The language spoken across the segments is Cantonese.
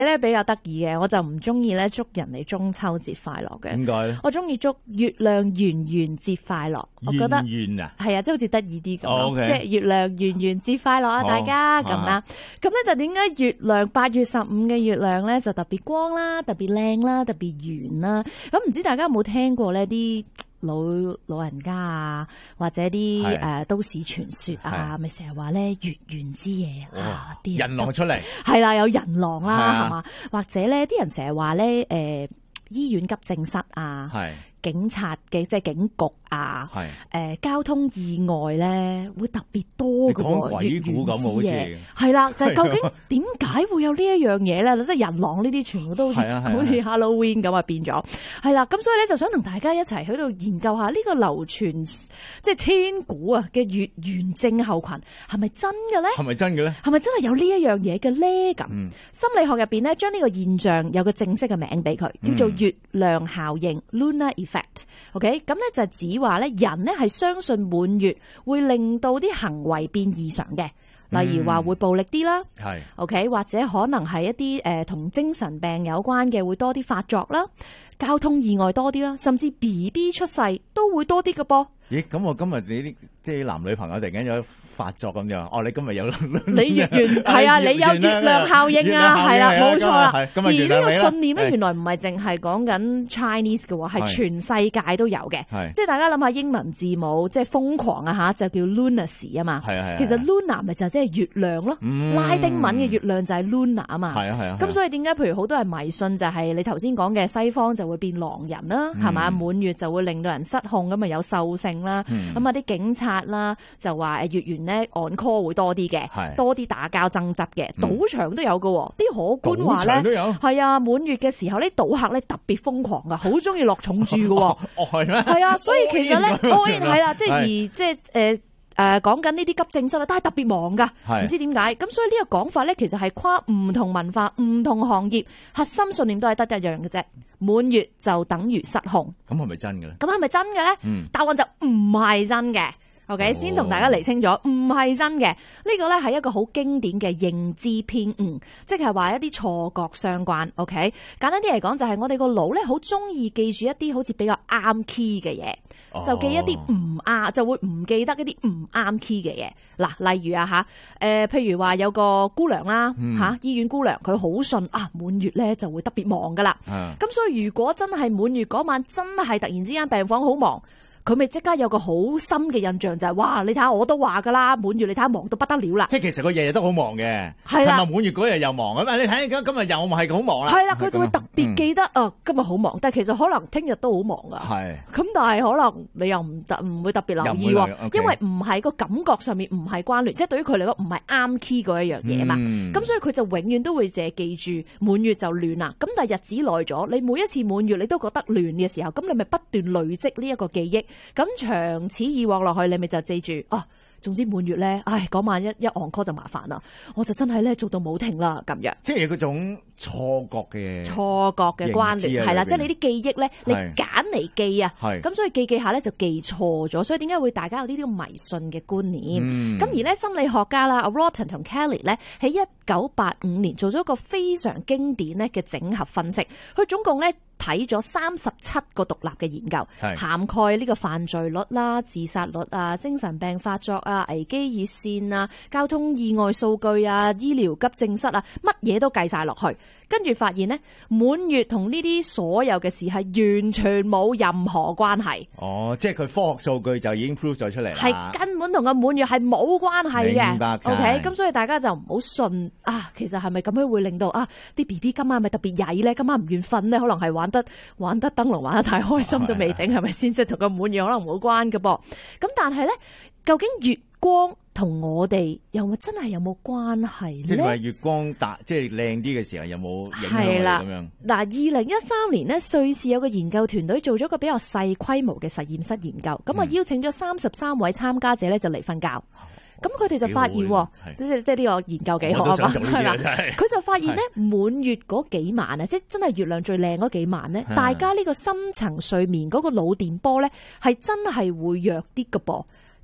咧比較得意嘅，我就唔中意咧祝人哋中秋節快樂嘅。 點解咧？ 我中意祝月亮圓圓節快樂。我覺得圓啊， 係啊，即係好似得意啲咁咯。 OK 即係月亮圓圓節快樂啊，大家咁啦。咁咧就點解月亮8月15嘅月亮咧就特別光啦、特別靚啦、特別圓啦？咁唔知大家有冇聽過呢啲老人家啊，或者啲都市傳說啊，咪成日話咧月圓之夜啊，啲人狼出嚟係啦，有人狼啦，係嘛？或者咧啲人成日話咧醫院急症室啊，警察嘅即係警局啊，交通意外咧會特別多嘅喎， 鬼故咁好似係啦，就係究竟點解會有呢一樣嘢咧？即係人狼呢啲全部都好似 Halloween 咁啊變咗，係啦，咁所以咧就想同大家一齊喺度研究下呢個流傳即係千古啊嘅月圓症候群係咪真嘅咧？係咪真嘅咧？係咪真係有呢一樣嘢嘅咧？咁心理學入邊咧將呢個現象有個正式嘅名俾佢，叫做月亮效應 （Lunar Effect）。OK， 咁咧就指話咧人咧係相信滿月會令到啲行為變異常嘅，例如話會暴力啲啦，OK， 或者可能係一啲同精神病有關嘅會多啲發作啦，交通意外多啲啦，甚至 BB 出世都會多啲嘅噃。 咦，咁我今日你啲男女朋友突然間有發作咁樣，哦，你今日有你月圓係啊，你有月亮效應啊，係啦，冇錯啦。而呢個信念咧，原來唔係淨係講緊 Chinese 嘅喎，係全世界都有嘅。即係大家諗下英文字母，即係瘋狂啊嚇，就叫 lunacy 啊嘛。其實 lunar 咪就即係月亮咯，拉丁文嘅月亮就係 lunar 啊嘛。咁所以點解譬如好多人迷信就係你頭先講嘅西方就會變狼人啦，係嘛？滿月就會令到人失控，咁啊有獸性啦。咁啊啲警察啦就話月圓咧 on call 會多啲嘅，多啲打交爭執嘅，賭場都有嘅，啲可觀話咧係啊，滿月嘅時候咧賭客咧特別瘋狂噶，好中意落重注嘅，係啊，所以其實咧當然係啦，即係而即係講緊呢啲急症室啦，但係特別忙噶，唔知點解，咁所以呢個講法咧，其實係跨唔同文化、唔同行業，核心信念都係得一樣嘅啫。滿月就等於失控， 咁係咪真嘅咧？ 咁係咪真嘅咧？答案就唔係真嘅。OK， 先同大家釐清咗，唔係真嘅。呢個咧係一個好經典嘅認知偏誤，即係話一啲錯覺相關。OK， 簡單啲嚟講，就係我哋個腦咧好中意記住一啲好似比較啱 key 嘅嘢，就記一啲唔啱，就會唔記得一啲唔啱 key 嘅嘢。嗱，例如啊譬如話有個姑娘啦醫院姑娘，佢好信滿月咧就會特別忙噶啦。咁所以如果真係滿月嗰晚真係突然之間病房好忙，佢咪即刻有個好深嘅印象就係，哇！你睇下我都話噶啦，滿月你睇下忙到不得了啦。 即係其實佢日日都好忙嘅， 係啦， 係咪滿月嗰日又忙咁？你睇今日又係好忙啦。 係啦，佢就會特別記得今日好忙，但係其實可能聽日都好忙噶。係。咁但係可能你又唔會特別留意喎，因為唔係個感覺上面唔係關聯，即係對於佢嚟講唔係啱 key 嗰一樣嘢嘛。咁所以佢就永遠都會淨係記住滿月就亂啦。咁但係日子耐咗，你每一次滿月你都覺得亂嘅時候，咁你咪不斷累積呢一個記憶。咁長此以往落去，你咪就記住總之滿月咧，嗰晚一 on call 就麻煩啦，我就真係咧做到冇停啦咁樣。 即係嗰種錯覺嘅關聯係啦，即係你啲記憶咧，你揀嚟記啊，咁所以記下咧就記錯咗，所以點解會大家有呢啲迷信嘅觀念？咁而咧心理學家啦，阿 Rotten 同 Kelly 咧喺1985年做咗一個非常經典咧嘅整合分析，佢總共咧睇咗37個獨立嘅研究，涵蓋呢個犯罪率啦、自殺率啊、精神病發作啊、危機熱線啊、交通意外數據啊、醫療急症室啊，乜嘢都計晒落去。跟住發現呢，滿月同呢啲所有嘅事係完全冇任何關係。 即係佢科學數據就已經 prove 咗出嚟啦。 係根本同個滿月係冇關係嘅。明白晒。OK， 咁所以大家就唔好信其實係咪咁樣會令到啲 BB 今晚咪特別曳咧？今晚唔願瞓咧，可能係玩得燈籠玩得太開心都未定，係咪先？即係同個滿月可能冇關嘅噃。咁但係咧，究竟月光同我哋有冇真係有冇關係咧？即係話月光即係靚啲嘅時候有冇影響我哋咁樣？嗱，2013年呢，瑞士有個研究團隊做咗個比較細規模嘅實驗室研究，咁邀請咗33位參加者咧就嚟瞓覺。咁佢哋就發現，即係呢個研究幾好啊嘛，係啦。佢就發現咧，滿月嗰幾晚啊，即係真係月亮最靚嗰幾晚咧，大家呢個深層睡眠嗰個腦電波咧係真係會弱啲㗎噃。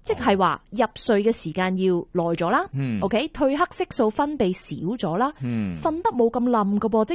即係話入睡嘅時間要耐咗啦，OK，褪黑色素分泌少咗啦，瞓得冇咁冧㗎噃，即